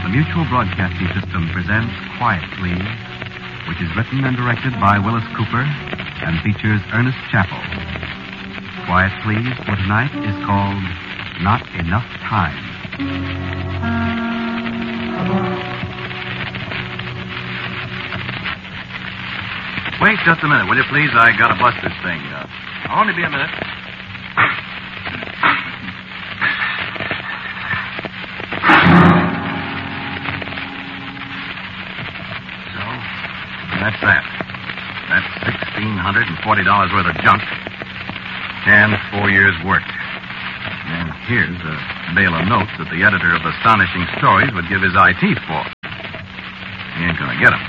The Mutual Broadcasting System presents Quiet Please, which is written and directed by Willis Cooper and features Ernest Chappell. Quiet Please for tonight is called Not Enough Time. Wait just a minute, will you please? I gotta bust this thing. I'll only be a minute. So, that's that. That's $1,640 worth of junk. And 4 years' work. And here's a bale of notes that the editor of Astonishing Stories would give his eye teeth for. He ain't gonna get them.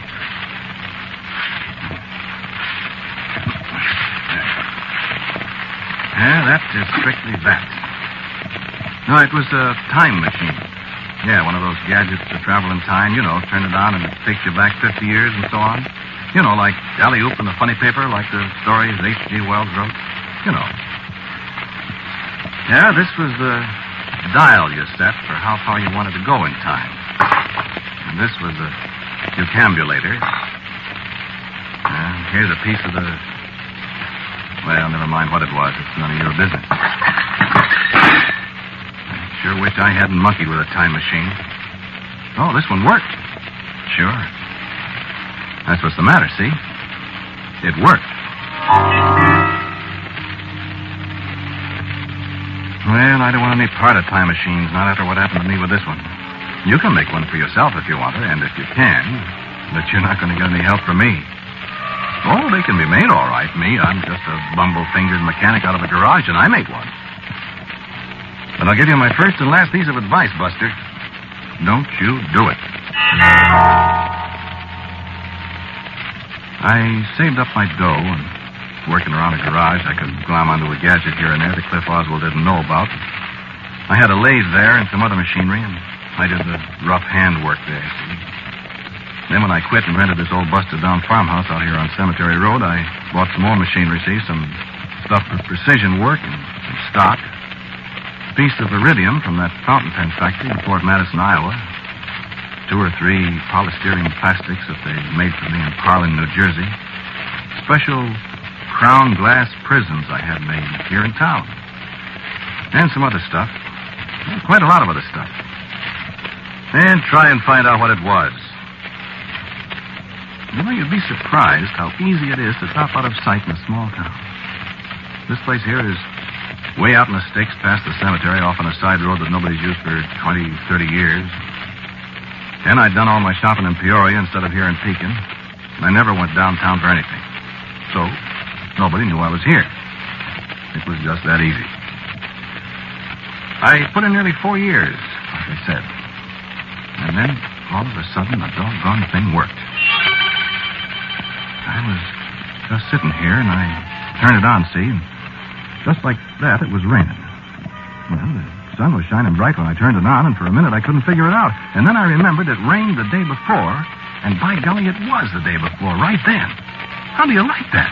Yeah, that is strictly that. No, it was a time machine. Yeah, one of those gadgets to travel in time. You know, turn it on and it takes you back 50 years and so on. You know, like Alley-Oop in the funny paper, like the stories H.G. Wells wrote. You know. Yeah, this was the dial you set for how far you wanted to go in time. And this was the decambulator. Here's a piece of the... Well, never mind what it was. It's none of your business. I sure wish I hadn't monkeyed with a time machine. Oh, this one worked. Sure. That's what's the matter, see? It worked. Well, I don't want any part of time machines, not after what happened to me with this one. You can make one for yourself if you want to, and if you can, but you're not going to get any help from me. Oh, they can be made all right. Me, I'm just a bumble-fingered mechanic out of a garage, and I make one. But I'll give you my first and last piece of advice, Buster. Don't you do it. I saved up my dough, and working around a garage, I could glom onto a gadget here and there that Cliff Oswald didn't know about. I had a lathe there and some other machinery, and I did the rough hand work there, see? Then when I quit and rented this old busted-down farmhouse out here on Cemetery Road, I bought some more machinery, see, some stuff for precision work and some stock. A piece of iridium from that fountain pen factory in Fort Madison, Iowa. 2 or 3 polystyrene plastics that they made for me in Parlin, New Jersey. Special crown glass prisms I had made here in town. And some other stuff. Quite a lot of other stuff. And try and find out what it was. You know, you'd be surprised how easy it is to drop out of sight in a small town. This place here is way out in the sticks past the cemetery off on a side road that nobody's used for 20, 30 years. And I'd done all my shopping in Peoria instead of here in Pekin. And I never went downtown for anything. So, nobody knew I was here. It was just that easy. I put in nearly 4 years, like I said. And then, all of a sudden, the doggone thing worked. I was just sitting here, and I turned it on, see? And just like that, it was raining. Well, the sun was shining bright when I turned it on, and for a minute I couldn't figure it out. And then I remembered it rained the day before, and by golly, it was the day before, right then. How do you like that?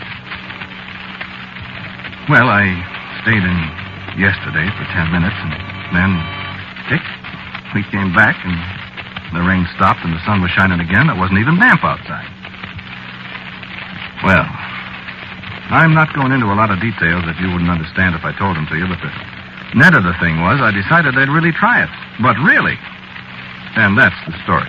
Well, I stayed in yesterday for 10 minutes, and then, tick, we came back, and the rain stopped, and the sun was shining again. It wasn't even damp outside. Well, I'm not going into a lot of details that you wouldn't understand if I told them to you, but the net of the thing was I decided I'd really try it. But really. And that's the story.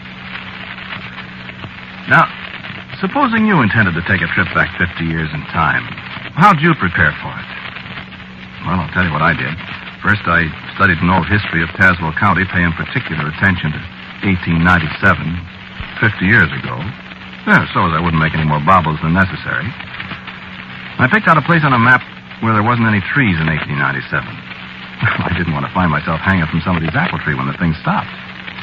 Now, supposing you intended to take a trip back 50 years in time, how'd you prepare for it? Well, I'll tell you what I did. First, I studied an old history of Tazewell County, paying particular attention to 1897, 50 years ago. Yeah, so as I wouldn't make any more bobbles than necessary. I picked out a place on a map where there wasn't any trees in 1897. I didn't want to find myself hanging from somebody's apple tree when the thing stopped.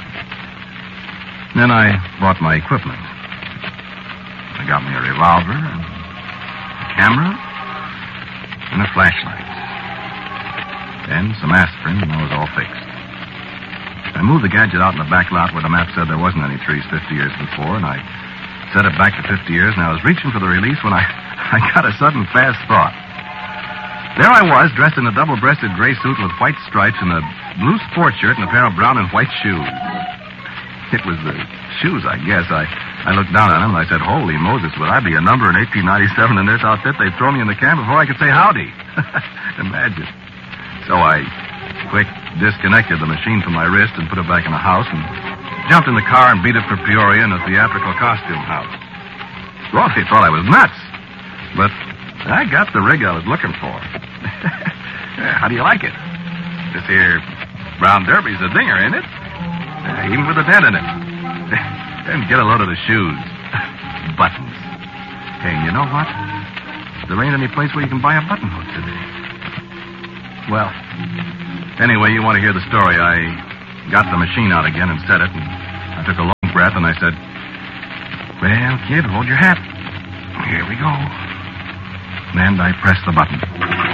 Then I bought my equipment. I got me a revolver, and a camera, and a flashlight. Then some aspirin, and I was all fixed. I moved the gadget out in the back lot where the map said there wasn't any trees 50 years before, and I set it back to 50 years, and I was reaching for the release when I got a sudden fast thought. There I was, dressed in a double-breasted gray suit with white stripes and a blue sport shirt and a pair of brown and white shoes. It was the shoes, I guess. I looked down on them and I said, holy Moses, would I be a number in 1897 in this outfit? They'd throw me in the camp before I could say howdy. Imagine. So I quick disconnected the machine from my wrist and put it back in the house and jumped in the car and beat it for Peoria in a theatrical costume house. Well, they thought I was nuts. But I got the rig I was looking for. How do you like it? This here brown derby's a dinger, ain't it? Even with a dent in it. And get a load of the shoes. Buttons. Hey, you know what? There ain't any place where you can buy a button hook today. Well, anyway, you want to hear the story. I got the machine out again and set it, and I took a long breath, and I said, well, kid, hold your hat. Here we go. And I pressed the button.